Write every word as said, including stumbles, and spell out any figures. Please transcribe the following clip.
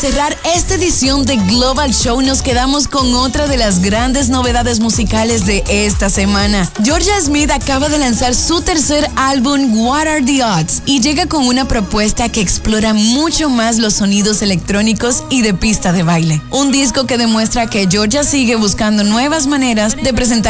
Cerrar esta edición de Global Show nos quedamos con otra de las grandes novedades musicales de esta semana. Georgia Smith acaba de lanzar su tercer álbum What Are the Odds y llega con una propuesta que explora mucho más los sonidos electrónicos y de pista de baile. Un disco que demuestra que Georgia sigue buscando nuevas maneras de presentar